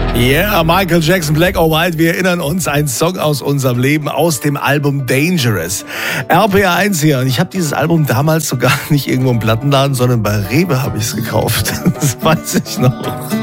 Yeah, Michael Jackson, Black or White. Wir erinnern uns, ein Song aus unserem Leben, aus dem Album Dangerous. RPR1 hier. Und ich habe dieses Album damals sogar nicht irgendwo im Plattenladen, sondern bei Rewe habe ich es gekauft. Das weiß ich noch.